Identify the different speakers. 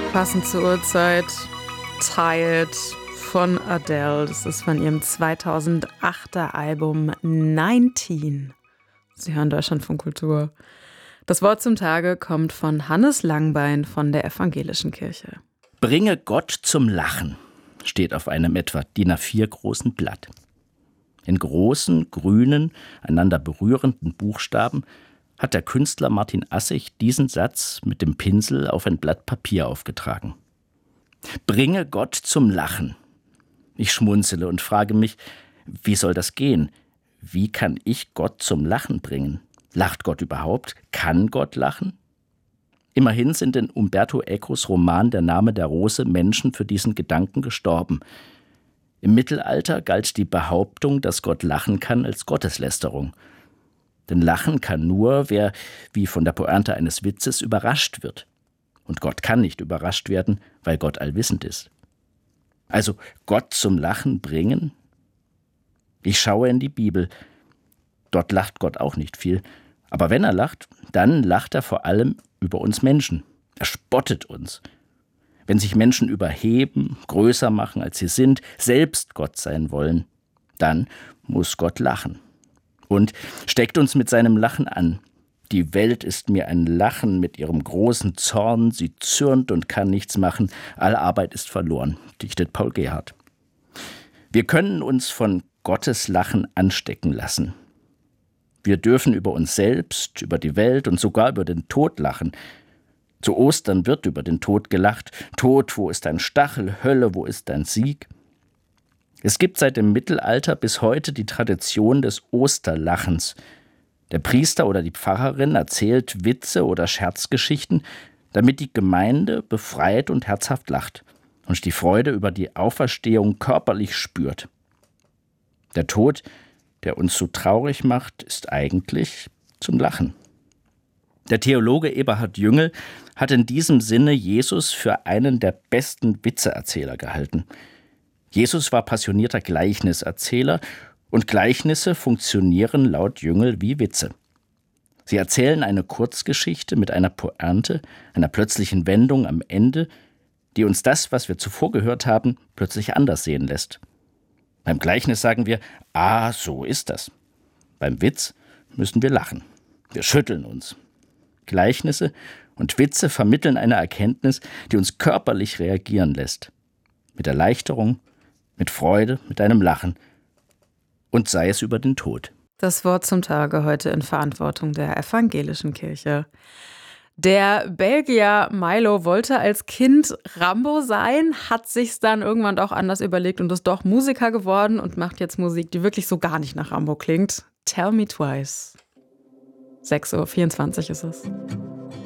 Speaker 1: Passend zur Uhrzeit, Tired von Adele. Das ist von ihrem 2008er Album 19. Sie hören Deutschlandfunk Kultur. Das Wort zum Tage kommt von Hannes Langbein von der Evangelischen Kirche.
Speaker 2: Bringe Gott zum Lachen, steht auf einem etwa DIN A4 großen Blatt. In großen, grünen, einander berührenden Buchstaben hat der Künstler Martin Assig diesen Satz mit dem Pinsel auf ein Blatt Papier aufgetragen. Bringe Gott zum Lachen. Ich schmunzele und frage mich, wie soll das gehen? Wie kann ich Gott zum Lachen bringen? Lacht Gott überhaupt? Kann Gott lachen? Immerhin sind in Umberto Ecos Roman Der Name der Rose Menschen für diesen Gedanken gestorben. Im Mittelalter galt die Behauptung, dass Gott lachen kann, als Gotteslästerung. Denn lachen kann nur, wer, wie von der Pointe eines Witzes, überrascht wird. Und Gott kann nicht überrascht werden, weil Gott allwissend ist. Also Gott zum Lachen bringen? Ich schaue in die Bibel. Dort lacht Gott auch nicht viel. Aber wenn er lacht, dann lacht er vor allem über uns Menschen. Er spottet uns. Wenn sich Menschen überheben, größer machen, als sie sind, selbst Gott sein wollen, dann muss Gott lachen. Und steckt uns mit seinem Lachen an. Die Welt ist mir ein Lachen mit ihrem großen Zorn, sie zürnt und kann nichts machen, alle Arbeit ist verloren, dichtet Paul Gerhardt. Wir können uns von Gottes Lachen anstecken lassen. Wir dürfen über uns selbst, über die Welt und sogar über den Tod lachen. Zu Ostern wird über den Tod gelacht. Tod, wo ist dein Stachel? Hölle, wo ist dein Sieg? Es gibt seit dem Mittelalter bis heute die Tradition des Osterlachens. Der Priester oder die Pfarrerin erzählt Witze oder Scherzgeschichten, damit die Gemeinde befreit und herzhaft lacht und die Freude über die Auferstehung körperlich spürt. Der Tod, der uns so traurig macht, ist eigentlich zum Lachen. Der Theologe Eberhard Jüngel hat in diesem Sinne Jesus für einen der besten Witzeerzähler gehalten. Jesus war passionierter Gleichniserzähler und Gleichnisse funktionieren laut Jüngel wie Witze. Sie erzählen eine Kurzgeschichte mit einer Pointe, einer plötzlichen Wendung am Ende, die uns das, was wir zuvor gehört haben, plötzlich anders sehen lässt. Beim Gleichnis sagen wir, so ist das. Beim Witz müssen wir lachen. Wir schütteln uns. Gleichnisse und Witze vermitteln eine Erkenntnis, die uns körperlich reagieren lässt. Mit Erleichterung, mit Freude, mit einem Lachen. Und sei es über den Tod.
Speaker 1: Das Wort zum Tage heute in Verantwortung der Evangelischen Kirche. Der Belgier Milo wollte als Kind Rambo sein, hat sich's dann irgendwann auch anders überlegt und ist doch Musiker geworden und macht jetzt Musik, die wirklich so gar nicht nach Rambo klingt. Tell Me Twice. 6:24 Uhr ist es.